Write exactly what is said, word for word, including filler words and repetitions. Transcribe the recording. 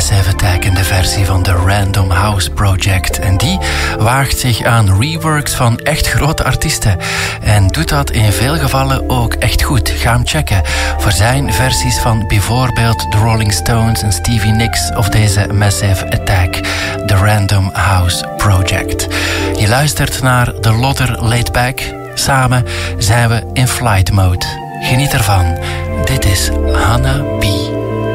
Massive Attack in de versie van de Random House Project. En die waagt zich aan reworks van echt grote artiesten. En doet dat in veel gevallen ook echt goed. Ga hem checken voor zijn versies van bijvoorbeeld The Rolling Stones en Stevie Nicks of deze Massive Attack, de Random House Project. Je luistert naar de Lodder Laid Back. Samen zijn we in flight mode. Geniet ervan. Dit is Hannah B.